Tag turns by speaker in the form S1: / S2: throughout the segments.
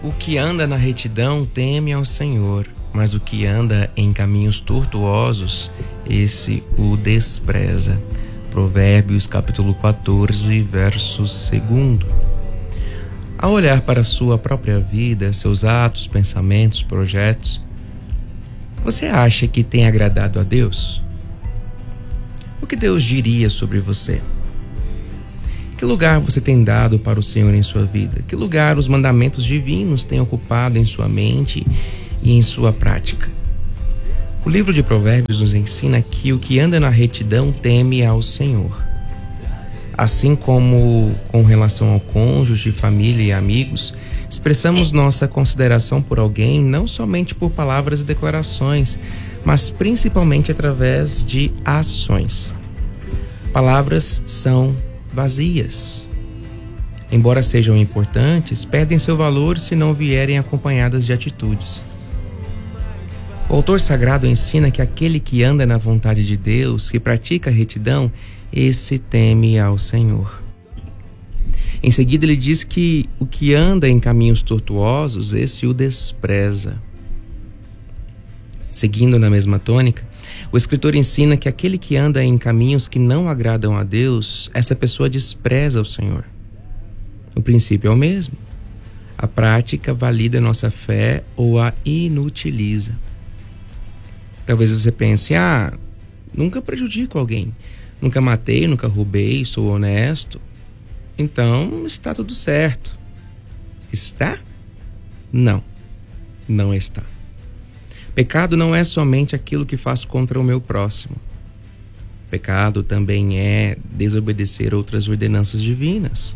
S1: O que anda na retidão teme ao Senhor, mas o que anda em caminhos tortuosos, esse o despreza. Provérbios capítulo 14, verso 2. Ao olhar para a sua própria vida, seus atos, pensamentos, projetos, você acha que tem agradado a Deus? O que Deus diria sobre você? Que lugar você tem dado para o Senhor em sua vida? Que lugar os mandamentos divinos têm ocupado em sua mente e em sua prática? O livro de Provérbios nos ensina que o que anda na retidão teme ao Senhor. Assim como com relação ao cônjuge, família e amigos, expressamos nossa consideração por alguém não somente por palavras e declarações, mas principalmente através de ações. Palavras são vazias. Embora sejam importantes, perdem seu valor se não vierem acompanhadas de atitudes. O autor sagrado ensina que aquele que anda na vontade de Deus, que pratica a retidão, esse teme ao Senhor. Em seguida ele diz que o que anda em caminhos tortuosos, esse o despreza. Seguindo na mesma tônica, o escritor ensina que aquele que anda em caminhos que não agradam a Deus, essa pessoa despreza o Senhor. O princípio é o mesmo. A prática valida nossa fé ou a inutiliza. Talvez você pense, nunca prejudico alguém. Nunca matei, nunca roubei, sou honesto. Então está tudo certo. Está? Não, não está. Pecado não é somente aquilo que faço contra o meu próximo. Pecado também é desobedecer outras ordenanças divinas.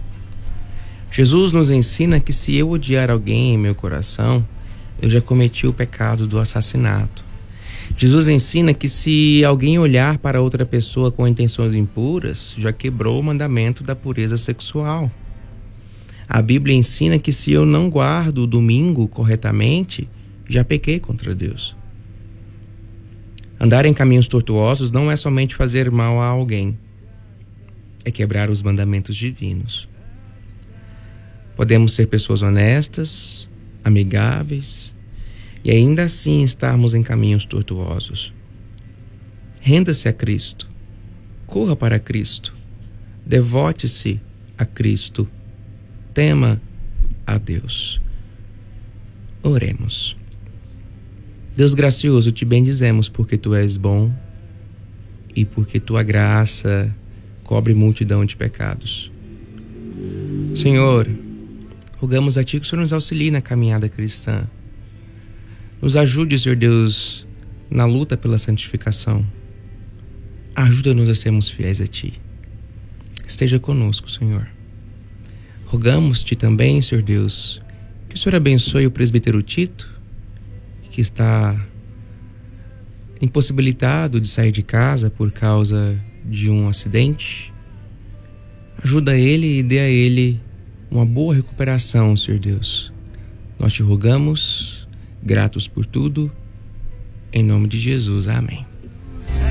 S1: Jesus nos ensina que se eu odiar alguém em meu coração, eu já cometi o pecado do assassinato. Jesus ensina que se alguém olhar para outra pessoa com intenções impuras, já quebrou o mandamento da pureza sexual. A Bíblia ensina que se eu não guardo o domingo corretamente, já pequei contra Deus. Andar em caminhos tortuosos não é somente fazer mal a alguém, é quebrar os mandamentos divinos. Podemos ser pessoas honestas, amigáveis e ainda assim estarmos em caminhos tortuosos. Renda-se a Cristo, corra para Cristo, devote-se a Cristo, tema a Deus. Oremos. Deus gracioso, te bendizemos porque tu és bom e porque tua graça cobre multidão de pecados. Senhor, rogamos a ti que o Senhor nos auxilie na caminhada cristã. Nos ajude, Senhor Deus, na luta pela santificação. Ajuda-nos a sermos fiéis a ti. Esteja conosco, Senhor. Rogamos-te também, Senhor Deus, que o Senhor abençoe o presbítero Tito, que está impossibilitado de sair de casa por causa de um acidente. Ajuda ele e dê a ele uma boa recuperação, Senhor Deus. Nós te rogamos, gratos por tudo, em nome de Jesus. Amém.